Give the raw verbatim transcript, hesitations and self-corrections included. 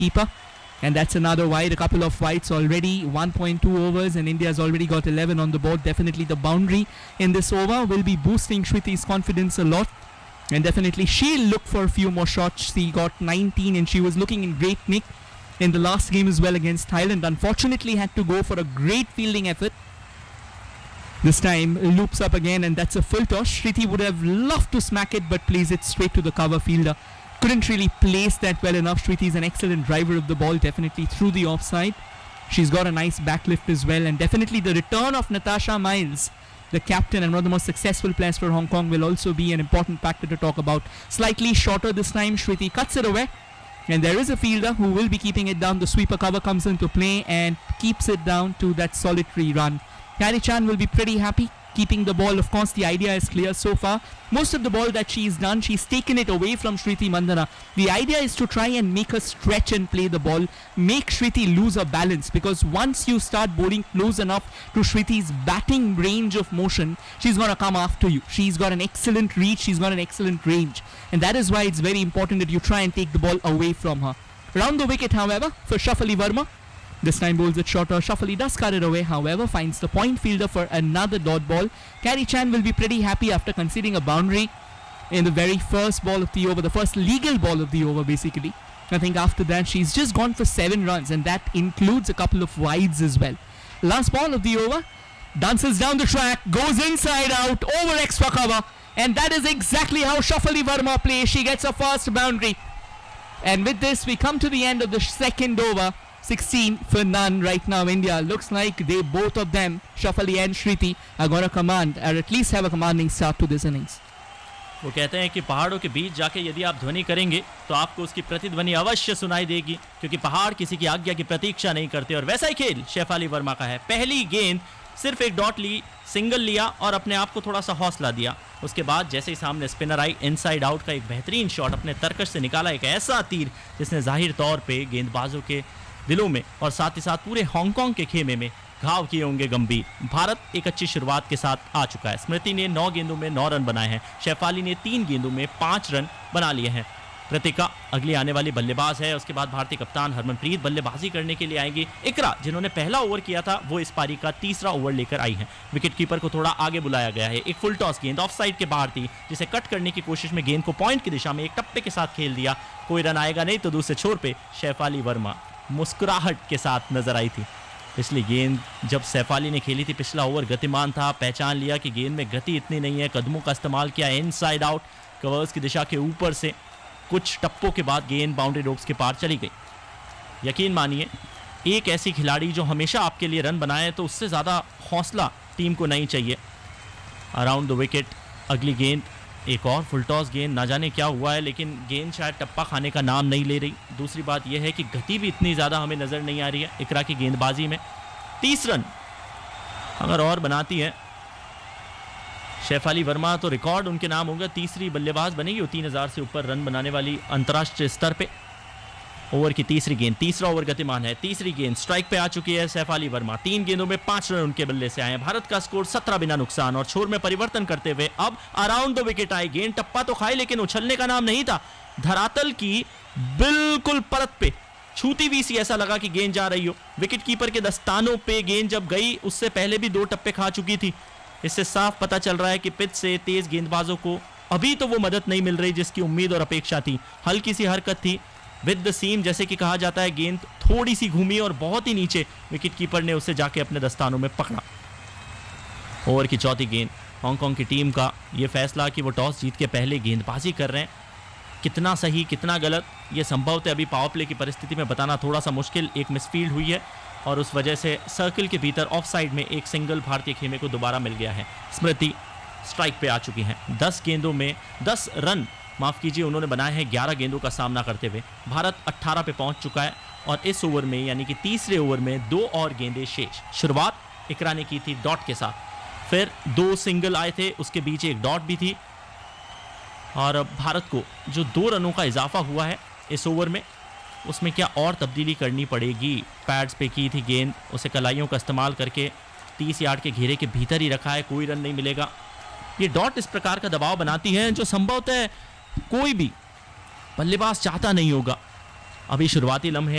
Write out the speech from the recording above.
keeper. And that's another wide, a couple of wides already, one point two overs, and India's already got eleven on the board. Definitely the boundary in this over will be boosting Shriti's confidence a lot. And definitely she'll look for a few more shots. She got nineteen and she was looking in great nick in the last game as well against Thailand. Unfortunately had to go for a great fielding effort. This time loops up again, and that's a full toss. Shriti would have loved to smack it, but plays it straight to the cover fielder. Couldn't really place that well enough. Shriti is an excellent driver of the ball, definitely through the offside. She's got a nice backlift as well, and definitely the return of Natasha Miles, the captain and one of the most successful players for Hong Kong, will also be an important factor to talk about. Slightly shorter this time, Shriti cuts it away, and there is a fielder who will be keeping it down. The sweeper cover comes into play and keeps it down to that solitary run. Carrie Chan will be pretty happy keeping the ball. Of course, the idea is clear so far. Most of the ball that she's done, she's taken it away from Shriti Mandhana. The idea is to try and make her stretch and play the ball, make Shriti lose her balance, because once you start bowling close enough to Shriti's batting range of motion, she's going to come after you. She's got an excellent reach, she's got an excellent range, and that is why it's very important that you try and take the ball away from her. Round the wicket, however, for Shafali Verma. This time bowls it shorter. Shafali does cut it away, however, finds the point fielder for another dot ball. Carrie Chan will be pretty happy after conceding a boundary in the very first ball of the over, the first legal ball of the over basically. I think after that she's just gone for seven runs, and that includes a couple of wides as well. Last ball of the over, dances down the track, goes inside out, over extra cover, and that is exactly how Shafali Verma plays. She gets a first boundary, and with this we come to the end of the second over. sixteen for none right now. India looks like they, both of them, Shafali and Shriti, are going to command or at least have a commanding start to this innings. वो कहते हैं कि पहाड़ों के बीच जाके यदि आप ध्वनि करेंगे तो आपको उसकी प्रतिध्वनि अवश्य सुनाई देगी, क्योंकि पहाड़ किसी की आज्ञा की प्रतीक्षा नहीं करते। और वैसा ही खेल शेफाली वर्मा का है। पहली गेंद सिर्फ एक डॉट ली, सिंगल लिया और अपने आप को थोड़ा सा हौसला दिया। उसके बाद जैसे ही सामने स्पिनर आई, इनसाइड आउट का एक बेहतरीन शॉट अपने तरकश से निकाला, एक ऐसा तीर जिसने जाहिर तौर पे गेंदबाजों के दिलों में और साथ ही साथ पूरे हांगकांग के खेमे में घाव किए होंगे गंभीर। भारत एक अच्छी शुरुआत के साथ आ चुका है। स्मृति ने नौ गेंदों में नौ रन बनाए हैं, शेफाली ने तीन गेंदों में पाँच रन बना लिए हैं। कृतिका अगली आने वाली बल्लेबाज है। उसके बाद भारतीय कप्तान हरमनप्रीत बल्लेबाजी करने के लिए आएंगी। इकरा, जिन्होंने पहला ओवर किया था, वो इस पारी का तीसरा ओवर लेकर आई हैं। विकेट कीपर को थोड़ा आगे बुलाया गया है। एक फुल टॉस गेंद ऑफ साइड के बाहर थी, जिसे कट करने की कोशिश में गेंद को पॉइंट की दिशा में एक टप्पे के साथ खेल दिया। कोई रन आएगा नहीं, तो दूसरे छोर पे शेफाली वर्मा मुस्कुराहट के साथ नजर आई थी। पिछली गेंद जब शेफाली ने खेली थी, पिछला ओवर गतिमान था, पहचान लिया कि गेंद में गति इतनी नहीं है, कदमों का इस्तेमाल किया, इनसाइड आउट कवर्स की दिशा के ऊपर से कुछ टप्पों के बाद गेंद बाउंड्री रोप्स के पार चली गई। यकीन मानिए, एक ऐसी खिलाड़ी जो हमेशा आपके लिए रन बनाए, तो उससे ज़्यादा हौसला टीम को नहीं चाहिए। अराउंड द विकेट अगली गेंद, एक और फुल टॉस गेंद, ना जाने क्या हुआ है, लेकिन गेंद शायद टप्पा खाने का नाम नहीं ले रही। दूसरी बात यह है कि गति भी इतनी ज़्यादा हमें नज़र नहीं आ रही है इकरा की गेंदबाजी में। तीस रन अगर और बनाती है शेफाली वर्मा, तो रिकॉर्ड उनके नाम होगा, तीसरी बल्लेबाज बनेगी वो तीन हज़ार से ऊपर रन बनाने वाली अंतर्राष्ट्रीय स्तर पे। ओवर की तीसरी गेंद, तीसरा ओवर गतिमान है, तीसरी गेंद स्ट्राइक पे आ चुकी है शेफाली वर्मा। तीन गेंदों में पांच रन उनके बल्ले से आए हैं। भारत का स्कोर सत्रह बिना नुकसान, और छोर में परिवर्तन करते हुए अब अराउंड द विकेट आई। गेंद टप्पा तो खाई, लेकिन उछलने का नाम नहीं था। धरातल की बिल्कुल परत पे छूती हुई सी ऐसा लगा कि गेंद जा रही हो। विकेट कीपर के दस्तानों पे गेंद जब गई, उससे पहले भी दो टप्पे खा चुकी थी। इससे साफ पता चल रहा है कि पिच से तेज गेंदबाजों को अभी तो वो मदद नहीं मिल रही जिसकी उम्मीद और अपेक्षा थी। हल्की सी हरकत थी विद द सीम, जैसे कि कहा जाता है, गेंद थोड़ी सी घूमी और बहुत ही नीचे विकेट कीपर ने उसे जाके अपने दस्तानों में पकड़ा। ओवर की चौथी गेंद, हांगकांग की टीम का ये फैसला कि वो टॉस जीत के पहले गेंदबाजी कर रहे हैं, कितना सही कितना गलत ये संभवतः अभी पावर प्ले की परिस्थिति में बताना थोड़ा सा मुश्किल। एक मिसफील्ड हुई है और उस वजह से सर्कल के भीतर ऑफ साइड में एक सिंगल भारतीय खेमे को दोबारा मिल गया है। स्मृति स्ट्राइक पे आ चुकी हैं। दस गेंदों में दस रन माफ़ कीजिए उन्होंने बनाए हैं ग्यारह गेंदों का सामना करते हुए। भारत अट्ठारह पे पहुंच चुका है और इस ओवर में यानी कि तीसरे ओवर में दो और गेंदें शेष। शुरुआत इकरा ने की थी डॉट के साथ, फिर दो सिंगल आए थे, उसके बीच एक डॉट भी थी। और भारत को जो दो रनों का इजाफा हुआ है इस ओवर में, उसमें क्या और तब्दीली करनी पड़ेगी। पैड्स पे की थी गेंद, उसे कलाइयों का इस्तेमाल करके तीस यार्ड के घेरे के भीतर ही रखा है, कोई रन नहीं मिलेगा। ये डॉट इस प्रकार का दबाव बनाती है जो संभवतः कोई भी बल्लेबाज चाहता नहीं होगा। अभी शुरुआती लम्हे